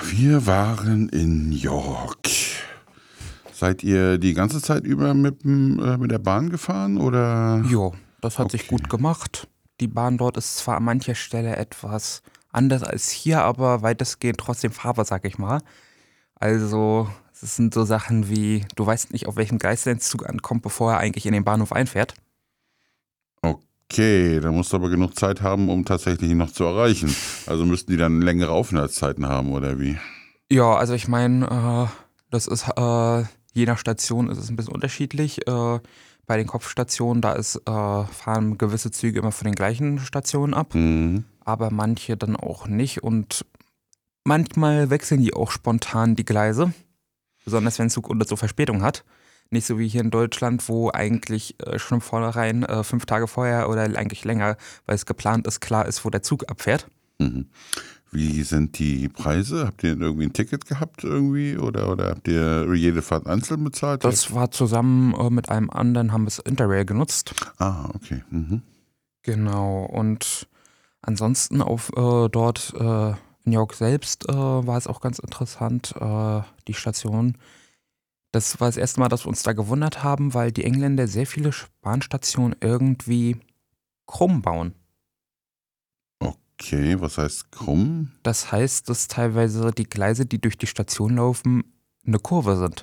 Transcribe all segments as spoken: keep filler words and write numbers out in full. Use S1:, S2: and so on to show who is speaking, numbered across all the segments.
S1: Wir waren in York. Seid ihr die ganze Zeit über mit, dem, äh, mit der Bahn gefahren oder?
S2: Jo, das hat
S1: Okay.
S2: sich gut gemacht. Die Bahn dort ist zwar an mancher Stelle etwas anders als hier, aber weitestgehend trotzdem fahrbar, sag ich mal. Also, es sind so Sachen wie, du weißt nicht, auf welchem Gleis dein Zug ankommt, bevor er eigentlich in den Bahnhof einfährt.
S1: Okay, da musst du aber genug Zeit haben, um tatsächlich ihn noch zu erreichen. Also müssten die dann längere Aufenthaltszeiten haben oder wie?
S2: Ja, also ich meine, äh, das ist, äh, je nach Station ist es ein bisschen unterschiedlich. Äh, bei den Kopfstationen, da ist, äh, fahren gewisse Züge immer von den gleichen Stationen ab,
S1: Mhm.
S2: aber manche dann auch nicht. Und manchmal wechseln die auch spontan die Gleise, besonders wenn ein Zug unter so Verspätung hat. Nicht so wie hier in Deutschland, wo eigentlich äh, schon im Vornherein äh, fünf Tage vorher oder eigentlich länger, weil es geplant ist, klar ist, wo der Zug abfährt.
S1: Mhm. Wie sind die Preise? Habt ihr irgendwie ein Ticket gehabt irgendwie oder, oder habt ihr jede Fahrt einzeln bezahlt?
S2: Das war zusammen äh, mit einem anderen, haben wir das Interrail genutzt.
S1: Ah, okay. Mhm.
S2: Genau. Und ansonsten auf äh, dort äh, in York selbst äh, war es auch ganz interessant, äh, die Station. Das war das erste Mal, dass wir uns da gewundert haben, weil die Engländer sehr viele Bahnstationen irgendwie krumm bauen.
S1: Okay, was heißt krumm?
S2: Das heißt, dass teilweise die Gleise, die durch die Station laufen, eine Kurve sind.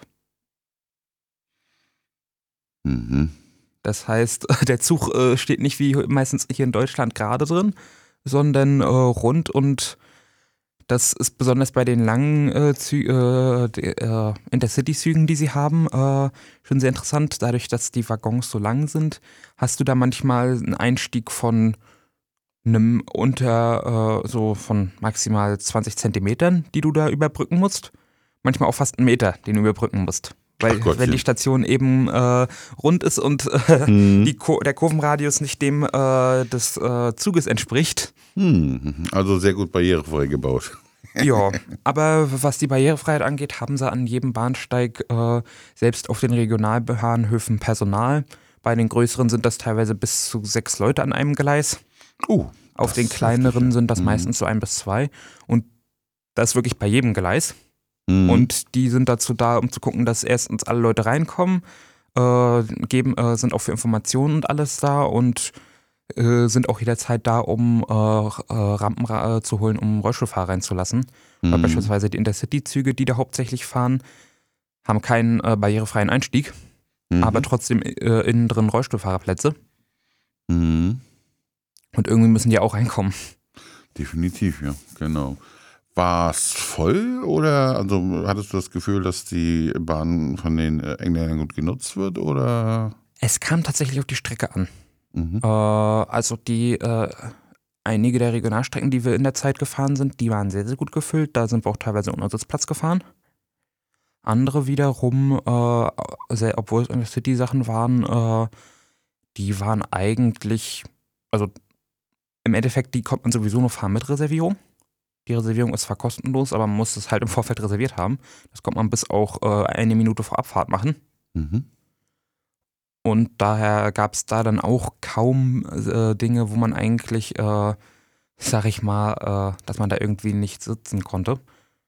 S1: Mhm.
S2: Das heißt, der Zug äh, steht nicht wie meistens hier in Deutschland gerade drin, sondern äh, rund, und das ist besonders bei den langen äh, Zü äh, de- äh, Intercity-Zügen, die sie haben, äh, schon sehr interessant. Dadurch, dass die Waggons so lang sind, hast du da manchmal einen Einstieg von einem unter äh, so von maximal zwanzig Zentimetern, die du da überbrücken musst. Manchmal auch fast einen Meter, den du überbrücken musst. Weil
S1: Ach Gottchen.
S2: wenn die Station eben äh, rund ist und äh,
S1: Mhm.
S2: die Ko der Kurvenradius nicht dem äh, des äh, Zuges entspricht.
S1: Hm, also sehr gut barrierefrei gebaut.
S2: Ja, aber was die Barrierefreiheit angeht, haben sie an jedem Bahnsteig, äh, selbst auf den Regionalbahnhöfen, Personal. Bei den größeren sind das teilweise bis zu sechs Leute an einem Gleis.
S1: Oh,
S2: Auf
S1: das
S2: den
S1: ist
S2: kleineren
S1: heftig, ja.
S2: sind das
S1: Mhm.
S2: meistens so ein bis zwei. Und das wirklich bei jedem Gleis.
S1: Mhm.
S2: Und die sind dazu da, um zu gucken, dass erstens alle Leute reinkommen, äh, geben, äh, sind auch für Informationen und alles da und äh, sind auch jederzeit da, um äh, äh, Rampen ra- äh, zu holen, um Rollstuhlfahrer reinzulassen. Weil
S1: Mhm.
S2: beispielsweise die Intercity-Züge, die da hauptsächlich fahren, haben keinen äh, barrierefreien Einstieg,
S1: Mhm.
S2: aber trotzdem äh, innen drin Rollstuhlfahrerplätze.
S1: Mhm.
S2: Und irgendwie müssen die auch reinkommen.
S1: Definitiv, ja, genau. War es voll oder also hattest du das Gefühl, dass die Bahn von den äh, Engländern gut genutzt wird oder?
S2: Es kam tatsächlich auf die Strecke an.
S1: Mhm.
S2: Äh, also die äh, einige der Regionalstrecken, die wir in der Zeit gefahren sind, die waren sehr, sehr gut gefüllt. Da sind wir auch teilweise ohne Sitzplatz gefahren. Andere wiederum, äh, sehr, obwohl es Intercity-Sachen waren, äh, die waren eigentlich, also im Endeffekt, die kommt man sowieso nur fahren mit Reservierung. Die Reservierung ist zwar kostenlos, aber man muss es halt im Vorfeld reserviert haben. Das kommt man bis auch äh, eine Minute vor Abfahrt machen.
S1: Mhm.
S2: Und daher gab es da dann auch kaum äh, Dinge, wo man eigentlich, äh, sag ich mal, äh, dass man da irgendwie nicht sitzen konnte.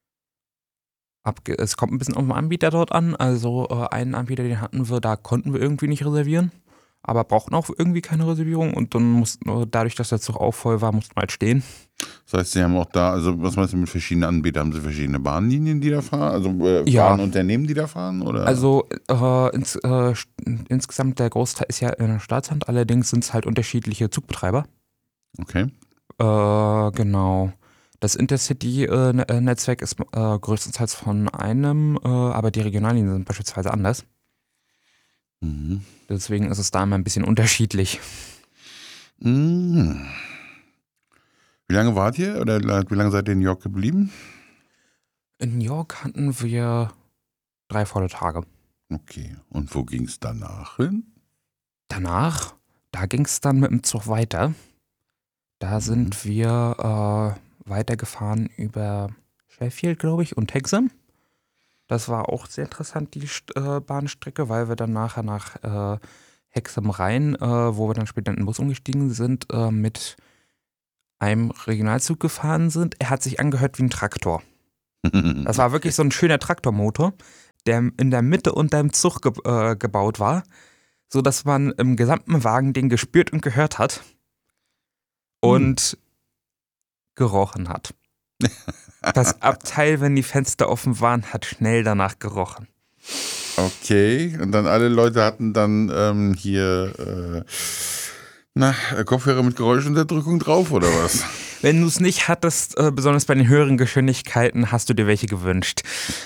S2: Abge es kommt ein bisschen auf den Anbieter dort an. Also äh, einen Anbieter, den hatten wir, da konnten wir irgendwie nicht reservieren, aber brauchten auch irgendwie keine Reservierung. Und dann mussten wir, dadurch, dass der Zug auch voll war, mussten wir halt stehen.
S1: Das heißt, sie haben auch da, also was meinst du mit verschiedenen Anbietern? Haben sie verschiedene Bahnlinien, die da fahren? Also äh,
S2: Ja.
S1: Bahnunternehmen, die da fahren? Oder?
S2: Also äh, ins, äh, st- insgesamt der Großteil ist ja in der Staatshand, allerdings sind es halt unterschiedliche Zugbetreiber.
S1: Okay.
S2: Äh, genau. Das Intercity-Netzwerk ist äh, größtenteils von einem, äh, aber die Regionallinien sind beispielsweise anders.
S1: Mhm.
S2: Deswegen ist es da immer ein bisschen unterschiedlich.
S1: Mhm. Wie lange wart ihr oder wie lange seid ihr in New York geblieben?
S2: In New York hatten wir drei volle Tage.
S1: Okay. Und wo ging es danach hin?
S2: Danach, da ging es dann mit dem Zug weiter. Da sind wir äh, weitergefahren über Sheffield, glaube ich, und Hexham. Das war auch sehr interessant, die St- äh, Bahnstrecke, weil wir dann nachher nach äh, Hexham rein, äh, wo wir dann später in den Bus umgestiegen sind, äh, mit einem Regionalzug gefahren sind. Er hat sich angehört wie ein Traktor. Das war wirklich so ein schöner Traktormotor, der in der Mitte unter dem Zug ge äh, gebaut war, sodass man im gesamten Wagen den gespürt und gehört hat und hm. gerochen hat. Das Abteil, wenn die Fenster offen waren, hat schnell danach gerochen.
S1: Okay, und dann alle Leute hatten dann ähm, hier äh, na, Kopfhörer mit Geräuschunterdrückung drauf oder was?
S2: Wenn du es nicht hattest, äh, besonders bei den höheren Geschwindigkeiten, hast du dir welche gewünscht.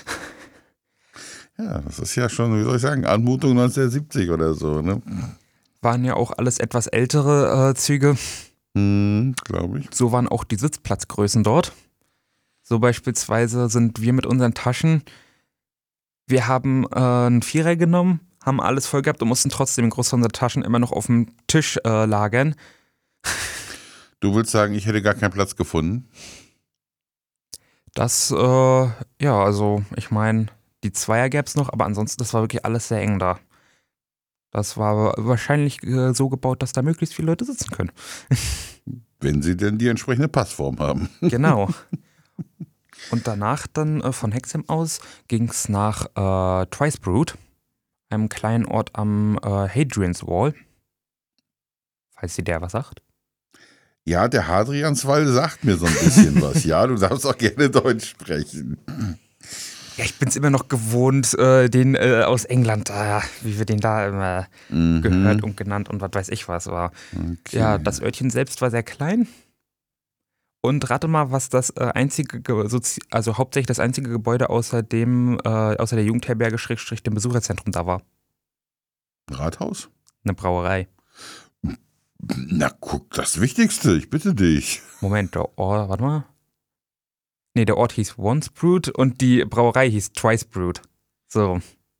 S1: Ja, das ist ja schon, wie soll ich sagen, Anmutung neunzehnhundertsiebzig oder so, ne?
S2: Waren ja auch alles etwas ältere äh, Züge.
S1: Hm, glaube ich.
S2: So waren auch die Sitzplatzgrößen dort. So beispielsweise sind wir mit unseren Taschen, wir haben äh, einen Vierer genommen, haben alles voll gehabt und mussten trotzdem den Großteil unserer Taschen immer noch auf dem Tisch äh, lagern.
S1: Du willst sagen, ich hätte gar keinen Platz gefunden?
S2: Das, äh, ja, also ich meine, die Zweier gäbe es noch, aber ansonsten, das war wirklich alles sehr eng da. Das war wahrscheinlich äh, so gebaut, dass da möglichst viele Leute sitzen können.
S1: Wenn sie denn die entsprechende Passform haben.
S2: Genau. Und danach dann äh, von Hexham aus ging es nach äh, Twicebrute, einem kleinen Ort am äh, Hadrian's Wall. Falls dir der was sagt.
S1: Ja, der Hadrianswall sagt mir so ein bisschen was. Ja, du darfst auch gerne Deutsch sprechen.
S2: Ja, ich bin es immer noch gewohnt, äh, den äh, aus England, äh, wie wir den da immer mhm. gehört und genannt und was weiß ich was war. Okay. Ja, das Örtchen selbst war sehr klein. Und rate mal, was das äh, einzige, also hauptsächlich das einzige Gebäude außer dem, äh, außer der Jugendherberge Schrägstrich dem Besucherzentrum da war.
S1: Rathaus?
S2: Eine Brauerei.
S1: Na guck, das Wichtigste, ich bitte dich.
S2: Moment, der Ort, warte mal. Nee, der Ort hieß Once Brewed und die Brauerei hieß Twice Brewed. So.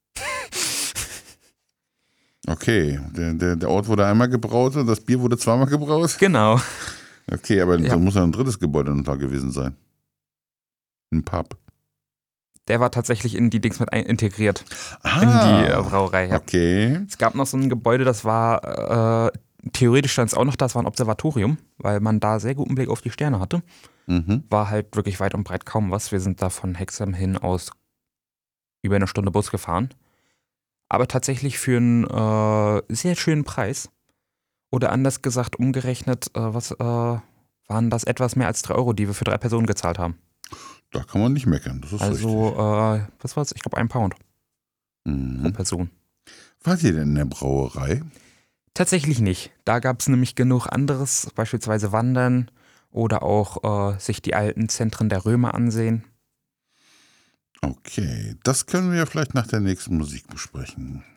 S1: Okay, der, der, der Ort wurde einmal gebraut und das Bier wurde zweimal gebraut?
S2: Genau.
S1: Okay, aber
S2: ja.
S1: da muss ja ein drittes Gebäude noch da gewesen sein. Ein Pub.
S2: Der war tatsächlich in die Dings mit ein integriert.
S1: Ah,
S2: in die äh, Brauerei. Ja.
S1: Okay.
S2: Es gab noch so ein Gebäude, das war, äh, theoretisch stand es auch noch, das war ein Observatorium, weil man da sehr guten Blick auf die Sterne hatte.
S1: Mhm.
S2: War halt wirklich weit und breit kaum was. Wir sind da von Hexham hin aus über eine Stunde Bus gefahren. Aber tatsächlich für einen äh, sehr schönen Preis. Oder anders gesagt, umgerechnet, äh, was äh, waren das etwas mehr als drei Euro, die wir für drei Personen gezahlt haben.
S1: Da kann man nicht meckern, das ist
S2: also,
S1: richtig.
S2: Also, äh, was war es? Ich glaube, ein Pound
S1: mhm.
S2: pro Person.
S1: Wart ihr denn in der Brauerei?
S2: Tatsächlich nicht. Da gab es nämlich genug anderes, beispielsweise Wandern oder auch äh, sich die alten Zentren der Römer ansehen.
S1: Okay, das können wir vielleicht nach der nächsten Musik besprechen.